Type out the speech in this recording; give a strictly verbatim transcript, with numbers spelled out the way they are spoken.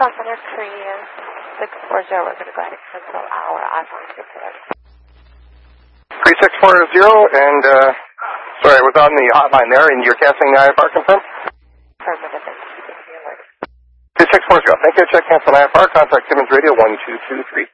Center Korea six four zero, we're going to go ahead and cancel our iPhone support. three six four zero, and, uh, sorry, I was on the hotline there, and you're canceling the I F R, confirm? Affirmative, and keep it here. three six four zero, thank you, check cancel I F R, contact Simmons Radio one two two three.